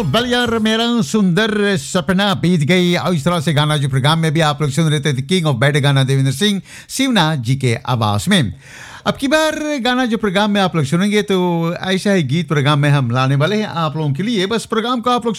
बलियार मेरा सुंदर सपना बीत गई। और इस तरह से गाना जो प्रोग्राम में भी आप लोग सुन रहे थे, किंग ऑफ बैड गाना देवेंद्र सिंह शिवना जी के आवाज में। अब की बार गाना जो प्रोग्राम में आप लोग सुनेंगे तो ऐसा ही गीत प्रोग्राम में हम लाने वाले हैं आप लोगों के लिए। बस प्रोग्राम को आप लोग